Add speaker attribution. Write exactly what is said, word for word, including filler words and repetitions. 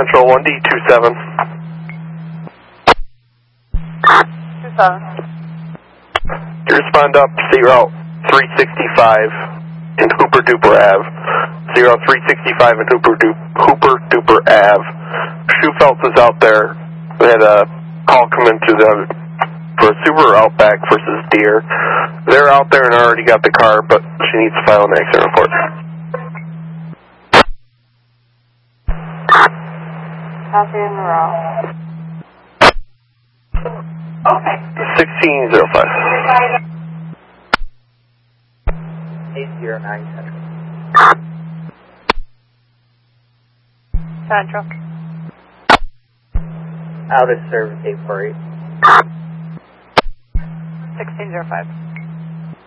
Speaker 1: Central, one D two seven.
Speaker 2: two seven.
Speaker 1: You respond up, State Route three sixty-five in Hooper Duper Ave. State Route three sixty-five in Hooper, du Hooper Duper Ave. Schufeltz is out there. We had a call come into the for a Subaru Outback versus Deer. They're out there and already got the car, but she needs to file an accident report.
Speaker 2: Copy in the route. Okay.
Speaker 1: sixteen oh five.
Speaker 3: eight zero nine Central.
Speaker 2: Central.
Speaker 3: Out of service eight four eight.
Speaker 2: sixteen oh five.